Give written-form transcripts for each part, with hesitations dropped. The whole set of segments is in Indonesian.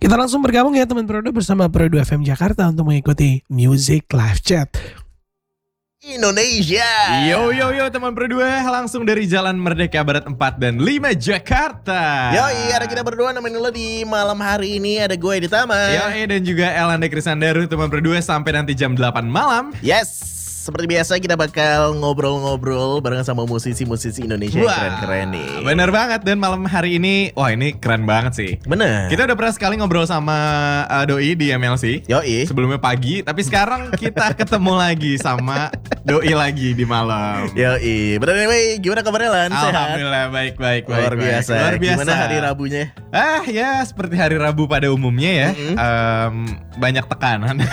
Kita langsung bergabung ya teman Pro 2 bersama Pro 2 FM Jakarta untuk mengikuti Music Live Chat Indonesia. Yo teman berdua, langsung dari Jalan Merdeka Barat 4 dan 5 Jakarta. Yoi, ada kita berdua nemenin lo di malam hari ini. Ada gue di Tama. Yoi, dan juga Elanda Krisandaru teman berdua sampai nanti jam 8 malam. Yes, seperti biasa kita bakal ngobrol-ngobrol bareng sama musisi-musisi Indonesia yang keren-keren nih. Bener banget, dan malam hari ini, wah ini keren banget sih. Bener. Kita udah pernah sekali ngobrol sama Doi di MLC. Yoi. Sebelumnya pagi, tapi sekarang kita ketemu lagi sama Doi lagi di malam. Yoi. Bener anyway, gimana kabarnya Lan? Sehat? Alhamdulillah baik. Luar biasa. Luar biasa. Gimana hari Rabunya? Ya seperti hari Rabu pada umumnya ya. Banyak tekanan.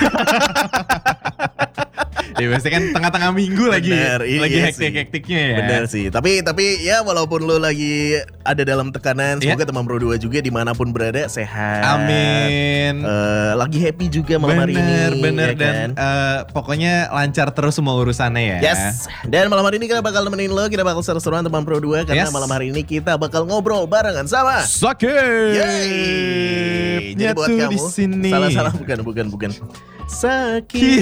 Ya biasanya kan tengah-tengah minggu lagi hektik-hektiknya ya. Bener sih. Tapi ya walaupun lo lagi ada dalam tekanan, semoga teman Pro 2 juga dimanapun berada sehat. Amin. Lagi happy juga malam hari ini. Bener ya dan pokoknya lancar terus semua urusannya ya. Yes. Dan malam hari ini kita bakal nemenin lo, kita bakal seru-seruan teman Pro 2 karena malam hari ini kita bakal ngobrol barengan sama Sakit. Yeay. Jadi buat kamu disini. Salah bukan. Sakit.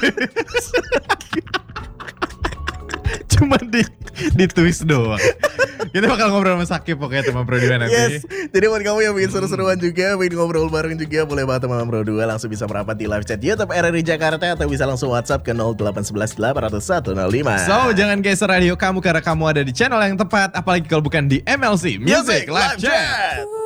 Cuma di twist doang. Kita bakal ngobrol sama Sakit pokoknya teman Pro 2 nanti. Yes. Jadi buat kamu yang bikin seru-seruan juga, bikin ngobrol bareng juga, boleh banget teman Pro 2 langsung bisa merapat di live chat YouTube RRI Jakarta atau bisa langsung WhatsApp ke 0811 800 105. So, jangan geser radio kamu karena kamu ada di channel yang tepat, apalagi kalau bukan di MLC Music Live Chat.